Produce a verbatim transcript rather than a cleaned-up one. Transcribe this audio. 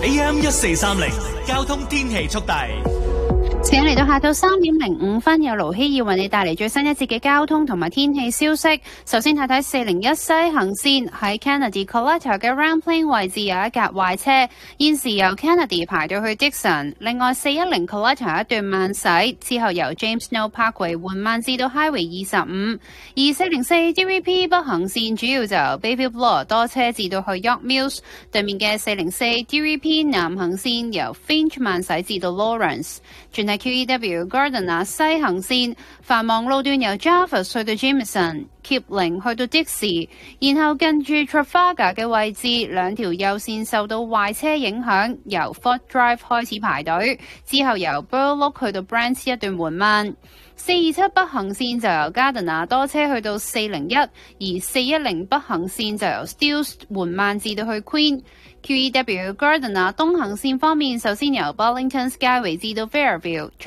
A M 一四三零交通天氣速遞。 時間嚟到下晝三點零五分，有盧希要為你帶嚟最新一節嘅交通同埋天氣消息。首先睇睇四零一西行線喺 Kennedy Collector 嘅 Ramplane 位置有一架壞車，現時由 Kennedy 排到去 Dixon。另外四一零 Collector 一段慢駛，之後由 James Snow Parkway 緩慢至到 Highway 二十五。而四零四 D V P 北行線主要就由 Bayview Bloor 多車至到去 York Mills， 對面嘅四零四 D V P 南行線由 Finch 慢駛至到 Lawrence。轉係 Q E W Gardiner 西行線繁忙路段由 Jarvis 去到 Jameson、Kipling 去到 Dixie， 然後近住 Trafalgar 嘅位置兩條右線受到壞車影響，由 Fort Drive 開始排隊，之後由 Burloak 去到 Brent 一段緩慢。四二七北行線就由 Gardiner 多車去到四零一，而四一零北行線就由 Steeles 緩慢至到去 Queen。Q E W Gardiner 東行線方面，首先由 Burlington Skyway 至到 Fairview。